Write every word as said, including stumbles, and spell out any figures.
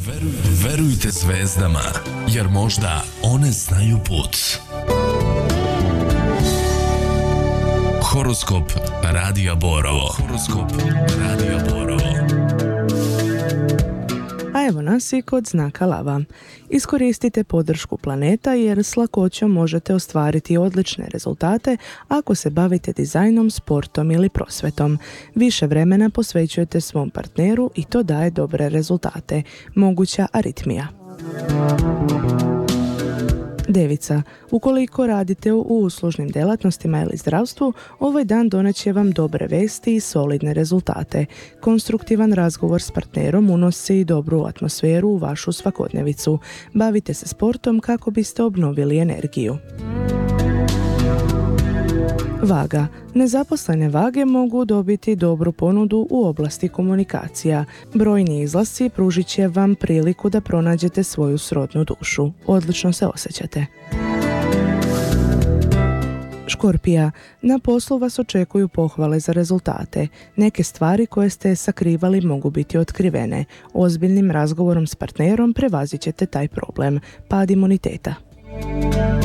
Verujte, verujte zvezdama, jer možda one znaju put. Horoskop Radija Borovo. Horoskop Radija Borovo. A evo nas i kod znaka lava. Iskoristite podršku planeta jer s lakoćom možete ostvariti odlične rezultate ako se bavite dizajnom, sportom ili prosvetom. Više vremena posvećujete svom partneru i to daje dobre rezultate. Moguća aritmija. Devica, ukoliko radite u uslužnim djelatnostima ili zdravstvu, ovaj dan doneće vam dobre vesti i solidne rezultate. Konstruktivan razgovor s partnerom unosi dobru atmosferu u vašu svakodnevicu. Bavite se sportom kako biste obnovili energiju. Vaga. Nezaposlene vage mogu dobiti dobru ponudu u oblasti komunikacija. Brojni izlasci pružit će vam priliku da pronađete svoju srodnu dušu. Odlično se osjećate. Škorpija. Na poslu vas očekuju pohvale za rezultate. Neke stvari koje ste sakrivali mogu biti otkrivene. Ozbiljnim razgovorom s partnerom prevazit ćete taj problem. Pad imuniteta.